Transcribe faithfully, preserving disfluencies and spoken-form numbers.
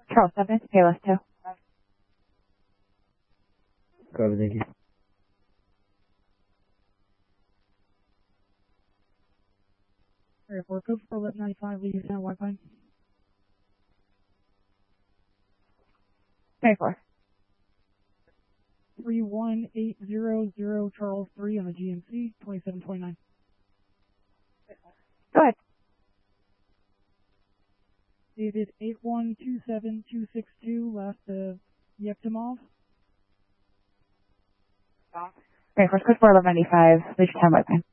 Charles seven, Payless two. Copy, thank you. Alright, for code for eleven ninety-five, leaving down Wi-Fi. twenty-four. three one eight zero zero Charles three on the G M C, twenty-seven twenty-nine. Go ahead. Dated eight one two seven two six two, last of Yektimov. Okay, first code for eleven ninety-five, Legion ten Wi-Fi.